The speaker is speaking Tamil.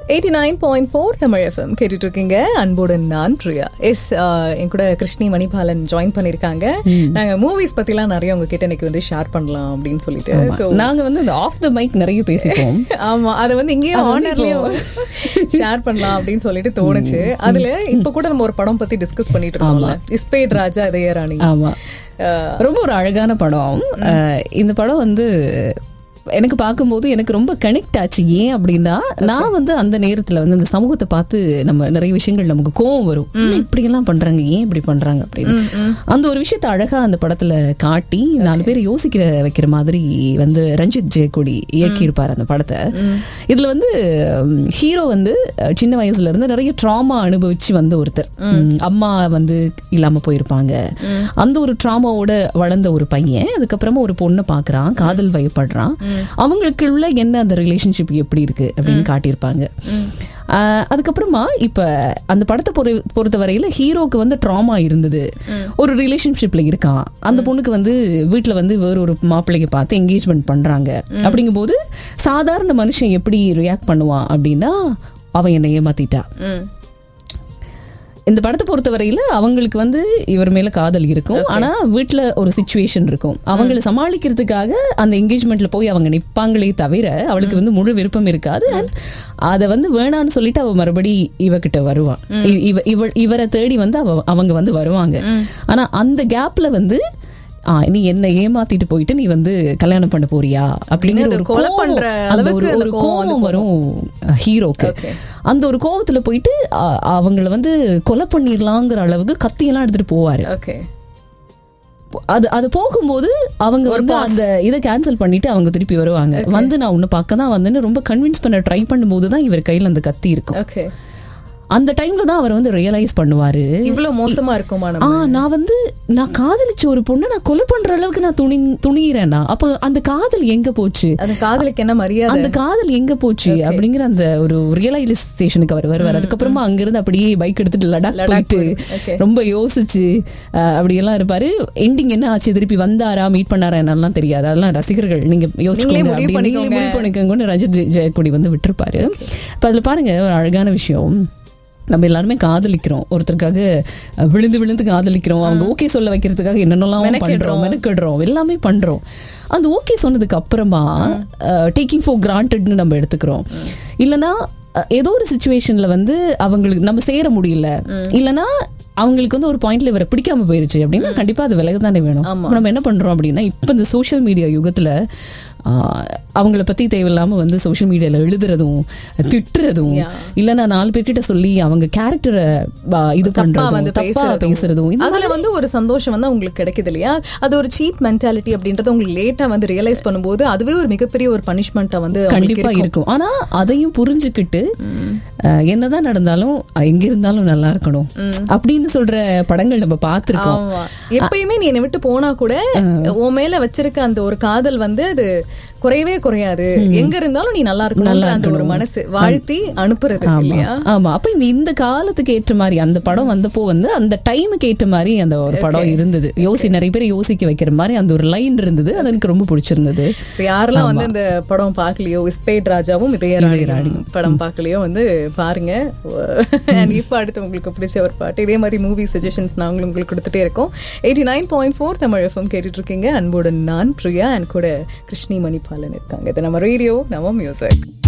89.4 தமிழ் FM கேட்டுட்டு இருக்கீங்க. அன்புடன் நான் பிரியா. என் கூட கிருஷ்ணி மணிபாலன் ஜாயின் பண்ணிருக்காங்க. நாங்க மூவிஸ் பத்திலாம் நிறைய உங்ககிட்ட இன்னைக்கு வந்து ஷேர் பண்ணலாம் அப்படின்னு சொல்லிட்டு நாங்க வந்து இந்த ஆஃப் த மைக் நிறைய பேசிப்போம். ஆமா, அதை வந்து இங்கேயும் ஆனர்லயும் ஷேர் பண்ணலாம் அப்படின்னு சொல்லிட்டு தோணுச்சு. அதுல இப்ப கூட நம்ம ஒரு படம் பத்தி டிஸ்கஸ் பண்ணிட்டு இருக்கோம்ல, இஸ்பேட் ராஜா இதயராணி. ஆமா, ரொம்ப ஒரு அழகான படம். இந்த படம் வந்து எனக்கு பார்க்கும்போது எனக்கு ரொம்ப கனெக்ட் ஆச்சு. ஏன் அப்படின்னா, நான் வந்து அந்த நேரத்துல வந்து அந்த சமூகத்தை பார்த்து நம்ம நிறைய விஷயங்கள் நமக்கு கோவம் வரும். இப்படி எல்லாம் பண்றாங்க, ஏன் இப்படி பண்றாங்க அப்படின்னு. அந்த ஒரு விஷயத்த அழகா அந்த படத்துல காட்டி 4 பேர் யோசிக்கிற வைக்கிற மாதிரி வந்து ரஞ்சித் ஜெயக்கொடி இயக்கியிருப்பார் அந்த படத்தை. இதுல வந்து ஹீரோ வந்து சின்ன வயசுல இருந்து நிறைய ட்ராமா அனுபவிச்சு வந்த ஒருத்தர். அம்மா வந்து இல்லாம போயிருப்பாங்க. அந்த ஒரு ட்ராமாவோட வளர்ந்த ஒரு பையன் அதுக்கப்புறமா ஒரு பொண்ணை பாக்குறான், காதல் வயப்படுறான். அவங்களுக்குள்ள என்ன அந்த ரிலேஷன்ஷிப் எப்படி இருக்கு அப்படின்னு காட்டியிருப்பாங்க. அதுக்கப்புறமா இப்ப அந்த படத்தை பொறுத்த வரையில ஹீரோக்கு வந்து ட்ராமா இருந்தது, ஒரு ரிலேஷன்ஷிப்ல இருக்கான். அந்த பொண்ணுக்கு வந்து வீட்டுல வந்து வேற ஒரு மாப்பிள்ளைய பார்த்து என்கேஜ்மெண்ட் பண்றாங்க. அப்படிங்கும் போது சாதாரண மனுஷன் எப்படி ரியாக்ட் பண்ணுவான் அப்படின்னா, அவன் என்னை ஏமாத்திட்டா. இந்த படத்தை பொறுத்த வரையில அவங்களுக்கு வந்து இவர் மேல காதல் இருக்கும். ஆனா வீட்டுல ஒரு சிச்சுவேஷன் இருக்கும். அவங்களை சமாளிக்கிறதுக்காக அந்த என்கேஜ்மெண்ட்ல போய் அவங்க நிப்பாங்களே தவிர அவளுக்கு வந்து முழு விருப்பம் இருக்காது. அதை வந்து வேணான்னு சொல்லிட்டு அவ மறுபடி இவகிட்ட வருவான். இவரை தேடி வந்து அவங்க வந்து வருவாங்க. ஆனா அந்த கேப்ல வந்து நீ என்ன ஏமாத்திட்டு போயிட்டு நீ வந்து கல்யாணம் பண்ண போறியா அப்படிங்கிற ஒரு கோபம் வரும் ஹீரோக்கு. அந்த ஒரு கோபத்துல போயிட்டு அவங்கள வந்து கொலை பண்ணிடலாங்கிற அளவுக்கு கத்தியெல்லாம் எடுத்துட்டு போவாரு. அது போகும்போது அவங்க வந்து அந்த இதை கேன்சல் பண்ணிட்டு அவங்க திருப்பி வருவாங்க. வந்து நான் உன்னை பார்க்க தான் வந்தேன்னு ரொம்ப கன்வின்ஸ் பண்ண ட்ரை பண்ணும்போதுதான் இவர் கையில அந்த கத்தி இருக்கும். அந்த டைம்ல தான் அவர் வந்து ரியலைஸ் பண்ணுவாரு, இவ்வளவு மோசமா இருக்குமா, நான் காதலிச்ச ஒரு பொண்ணை நான் கொலை பண்ற அளவுக்கு நான் துணிகிறேன்னா அப்ப அந்த காதல் எங்க போச்சு, அந்த காதலுக்கு என்ன மரியாதை, அந்த காதல் எங்க போச்சு அப்படிங்கிற அந்த ஒரு ரியலைசேஷனுக்கு அவர் வருவார். அதுக்கப்புறமா அங்கிருந்து அப்படியே பைக் எடுத்துட்டு லடாக் போயிட்டு ரொம்ப யோசிச்சு அப்படியெல்லாம் இருப்பாரு. எண்டிங் என்ன ஆச்சு, திருப்பி வந்தாரா, மீட் பண்ணாரா என்னெல்லாம் தெரியாது. அதெல்லாம் ரசிகர்கள் நீங்க யோசிச்சுக்கோங்க. ரஞ்சித் ஜெயக்கொடி வந்து விட்டுருப்பாரு. இப்ப அதுல பாருங்க ஒரு அழகான விஷயம். நம்ம எல்லாருமே காதலிக்கிறோம், ஒருத்தருக்காக விழுந்து விழுந்து காதலிக்கிறோம். அவங்க ஓகே சொல்ல வைக்கிறதுக்காக என்னென்னலாம் பண்றோம், மெனக்கிடுறோம், எல்லாமே பண்றோம். அந்த ஓகே சொன்னதுக்கு அப்புறமா டேக்கிங் ஃபார் கிராண்டட்னு நம்ம எடுத்துக்கிறோம். இல்லைன்னா ஏதோ ஒரு சிச்சுவேஷன்ல வந்து அவங்களுக்கு நம்ம சேர முடியல, இல்லைன்னா அவங்களுக்கு வந்து ஒரு பாயிண்ட்ல இவரை பிடிக்காம போயிருச்சு அப்படின்னா கண்டிப்பா அது விலக தானே வேணும். நம்ம என்ன பண்றோம் அப்படின்னா, இப்ப இந்த சோசியல் மீடியா யுகத்துல அவங்கள பத்தி தேவையில்லாம வந்து சோசியல் மீடியால எழுதுறதும் திட்டுறதும், இல்லைன்னா 4 பேர்கிட்ட சொல்லி அவங்க கேரக்டரை இது பண்றதும், தப்பா பேசுறதும், அதுல வந்து ஒரு சந்தோஷம் வந்து உங்களுக்கு கிடைக்குது இல்லையா. அது ஒரு சீப் மென்டாலிட்டி அப்படின்றது உங்களுக்கு லேட்டா வந்து ரியலைஸ் பண்ணும்போது அதுவே ஒரு மிகப்பெரிய ஒரு பனிஷ்மெண்டா வந்து கண்டிப்பா இருக்கும். ஆனா அதையும் புரிஞ்சுக்கிட்டு என்னதான் நடந்தாலும் எங்க இருந்தாலும் நல்லா இருக்கணும் அப்படின்னு சொல்ற படங்கள் நம்ம பார்த்திருக்கோம். எப்பயுமே நீ என்னை விட்டு போனா கூட உன் மேல வச்சிருக்க அந்த ஒரு காதல் வந்து அது குறையவே குறையாது, எங்க இருந்தாலும் நீ நல்லா இருக்கணும், அந்த ஒரு மனசு வாழ்த்தி அனுப்புறது இல்லையா. ஆமா, அப்ப இந்த காலத்துக்கு ஏற்ற மாதிரி அந்த படம் வந்தப்போ வந்து அந்த டைமுக்கு ஏற்ற மாதிரி அந்த ஒரு படம் இருந்தது. நிறைய பேர் யோசிக்க வைக்கிற மாதிரி அந்த ஒரு லைன் இருந்தது. அது எனக்கு ரொம்ப பிடிச்சிருந்தது. யாரெல்லாம் வந்து இந்த படம் பார்க்கலையோ, இஸ்பேட் ராஜாவும் இதயராணி படம் பார்க்கலையோ வந்து பாருங்க. இப்ப அடுத்து உங்களுக்கு பிடிச்ச ஒரு பாட்டு, இதே மாதிரி மூவி சஜஷன்ஸ் நாங்களும் உங்களுக்கு கொடுத்துட்டே இருக்கோம். 89.4 தமிழ் FM கேட்டுட்டு இருக்கீங்க. அன்புடன் நான் பிரியா, என் கூட கிருஷ்ணி மணிபாலன் இருக்காங்க. இது நம்ம ரேடியோ, நம்ம மியூசிக்.